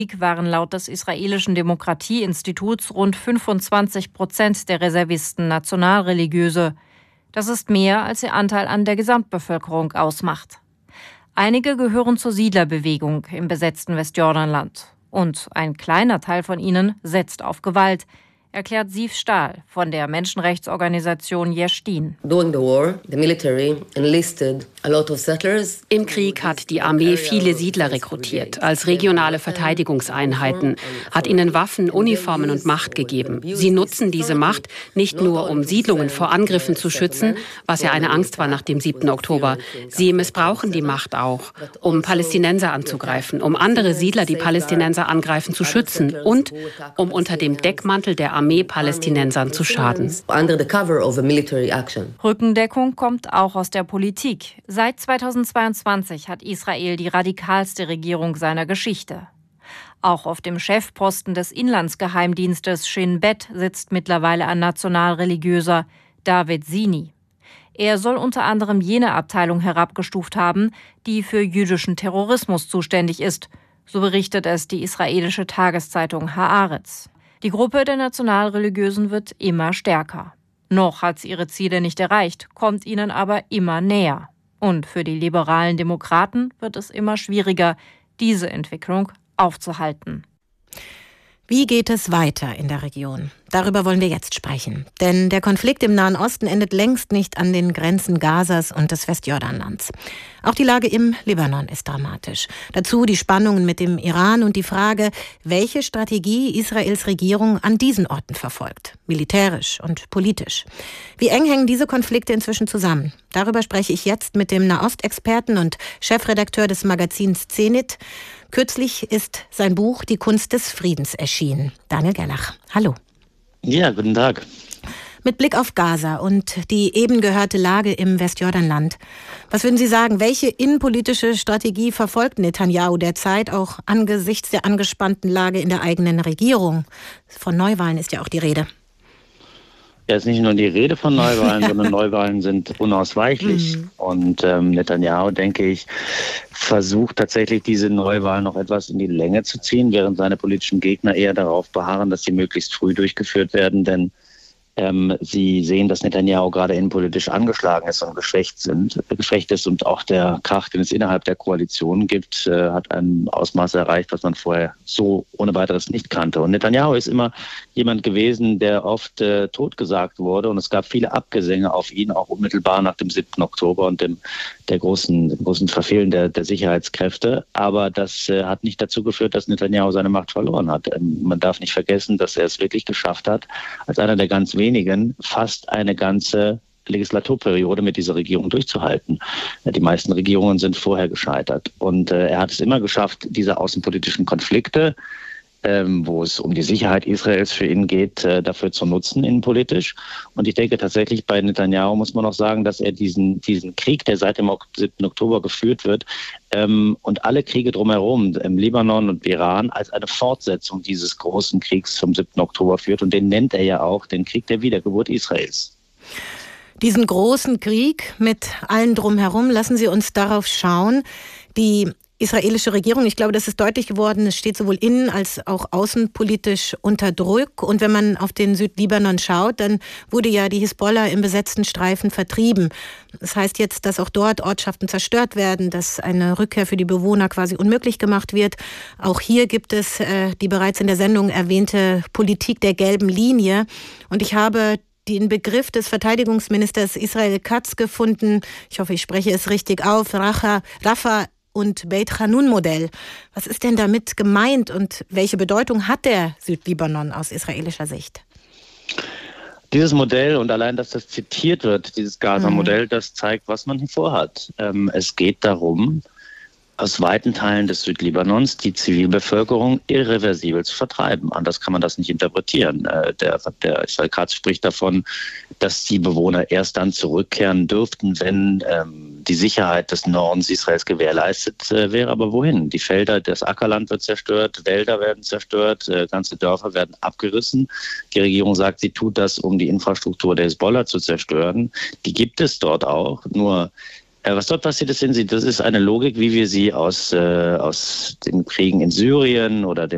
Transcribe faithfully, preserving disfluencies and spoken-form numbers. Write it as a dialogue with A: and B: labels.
A: waren laut des israelischen Demokratieinstituts rund fünfundzwanzig Prozent der Reservisten nationalreligiöse. Das ist mehr, als ihr Anteil an der Gesamtbevölkerung ausmacht. Einige gehören zur Siedlerbewegung im besetzten Westjordanland. Und ein kleiner Teil von ihnen setzt auf Gewalt, erklärt Siv Stahl von der Menschenrechtsorganisation Yesh Din.
B: Im Krieg hat die Armee viele Siedler rekrutiert als regionale Verteidigungseinheiten, hat ihnen Waffen, Uniformen und Macht gegeben. Sie nutzen diese Macht nicht nur, um Siedlungen vor Angriffen zu schützen, was ja eine Angst war nach dem siebten Oktober. Sie missbrauchen die Macht auch, um Palästinenser anzugreifen, um andere Siedler, die Palästinenser angreifen, zu schützen und um unter dem Deckmantel der Armee Palästinensern zu schaden.
A: Rückendeckung kommt auch aus der Politik. Seit zweitausendzweiundzwanzig hat Israel die radikalste Regierung seiner Geschichte. Auch auf dem Chefposten des Inlandsgeheimdienstes Shin Bet sitzt mittlerweile ein nationalreligiöser, David Zini. Er soll unter anderem jene Abteilung herabgestuft haben, die für jüdischen Terrorismus zuständig ist. So berichtet es die israelische Tageszeitung Haaretz. Die Gruppe der Nationalreligiösen wird immer stärker. Noch hat sie ihre Ziele nicht erreicht, kommt ihnen aber immer näher. Und für die liberalen Demokraten wird es immer schwieriger, diese Entwicklung aufzuhalten.
C: Wie geht es weiter in der Region? Darüber wollen wir jetzt sprechen. Denn der Konflikt im Nahen Osten endet längst nicht an den Grenzen Gazas und des Westjordanlands. Auch die Lage im Libanon ist dramatisch. Dazu die Spannungen mit dem Iran und die Frage, welche Strategie Israels Regierung an diesen Orten verfolgt. Militärisch und politisch. Wie eng hängen diese Konflikte inzwischen zusammen? Darüber spreche ich jetzt mit dem Nahostexperten und Chefredakteur des Magazins Zenit. Kürzlich ist sein Buch Die Kunst des Friedens erschienen. Daniel Gerlach, hallo.
D: Ja, guten Tag.
C: Mit Blick auf Gaza und die eben gehörte Lage im Westjordanland, was würden Sie sagen, welche innenpolitische Strategie verfolgt Netanyahu derzeit, auch angesichts der angespannten Lage in der eigenen Regierung? Von Neuwahlen ist ja auch die Rede.
D: Ja, es ist nicht nur die Rede von Neuwahlen, sondern Neuwahlen sind unausweichlich. Mhm. Und ähm, Netanyahu, denke ich, versucht tatsächlich diese Neuwahlen noch etwas in die Länge zu ziehen, während seine politischen Gegner eher darauf beharren, dass sie möglichst früh durchgeführt werden. Denn ähm, sie sehen, dass Netanyahu gerade innenpolitisch angeschlagen ist und geschwächt, sind, äh, geschwächt ist. Und auch der Krach, den es innerhalb der Koalition gibt, äh, hat ein Ausmaß erreicht, was man vorher so ohne weiteres nicht kannte. Und Netanyahu ist immer jemand gewesen, der oft äh, totgesagt wurde. Und es gab viele Abgesänge auf ihn, auch unmittelbar nach dem siebten Oktober und dem der großen, dem großen Verfehlen der, der Sicherheitskräfte. Aber das äh, hat nicht dazu geführt, dass Netanyahu seine Macht verloren hat. Ähm, man darf nicht vergessen, dass er es wirklich geschafft hat, als einer der ganz wenigen fast eine ganze Legislaturperiode mit dieser Regierung durchzuhalten. Die meisten Regierungen sind vorher gescheitert. Und äh, er hat es immer geschafft, diese außenpolitischen Konflikte, ähm, wo es um die Sicherheit Israels für ihn geht, äh, dafür zu nutzen, innenpolitisch. Und ich denke tatsächlich, bei Netanyahu muss man auch sagen, dass er diesen, diesen Krieg, der seit dem siebten Oktober geführt wird, ähm, und alle Kriege drumherum, im Libanon und Iran, als eine Fortsetzung dieses großen Kriegs vom siebten Oktober führt. Und den nennt er ja auch den Krieg der Wiedergeburt Israels.
C: Diesen großen Krieg mit allen drumherum, lassen Sie uns darauf schauen. Die israelische Regierung, ich glaube, das ist deutlich geworden, es steht sowohl innen- als auch außenpolitisch unter Druck. Und wenn man auf den Südlibanon schaut, dann wurde ja die Hisbollah im besetzten Streifen vertrieben. Das heißt jetzt, dass auch dort Ortschaften zerstört werden, dass eine Rückkehr für die Bewohner quasi unmöglich gemacht wird. Auch hier gibt es äh, die bereits in der Sendung erwähnte Politik der gelben Linie. Und ich habe den Begriff des Verteidigungsministers Israel Katz gefunden. Ich hoffe, ich spreche es richtig auf. Rafa, Rafa und Beit Hanun-Modell. Was ist denn damit gemeint und welche Bedeutung hat der Südlibanon aus israelischer Sicht?
D: Dieses Modell und allein, dass das zitiert wird, dieses Gaza-Modell, mhm. das zeigt, was man hier vorhat. Ähm, es geht darum, aus weiten Teilen des Südlibanons die Zivilbevölkerung irreversibel zu vertreiben. Anders kann man das nicht interpretieren. Äh, der, der Israel Katz spricht davon, dass die Bewohner erst dann zurückkehren dürften, wenn ähm, die Sicherheit des Nordens Israels gewährleistet äh, wäre. Aber wohin? Die Felder, das Ackerland wird zerstört, Wälder werden zerstört, äh, ganze Dörfer werden abgerissen. Die Regierung sagt, sie tut das, um die Infrastruktur der Hisbollah zu zerstören. Die gibt es dort auch, nur was dort passiert ist, sehen Sie, das ist eine Logik, wie wir sie aus, äh, aus den Kriegen in Syrien oder dem